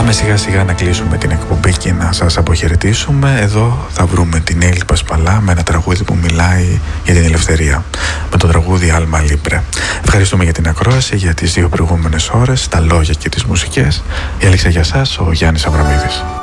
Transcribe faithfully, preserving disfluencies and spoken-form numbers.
Πάμε σιγά σιγά να κλείσουμε την εκπομπή και να σας αποχαιρετήσουμε. Εδώ θα βρούμε την Έλλη Πασπαλά με ένα τραγούδι που μιλάει για την ελευθερία, με το τραγούδι Alma Libre. Ευχαριστούμε για την ακρόαση, για τις δύο προηγούμενες ώρες, τα λόγια και τις μουσικές. Η Αλέξα για σας, ο Γιάννης Αβραμίδης.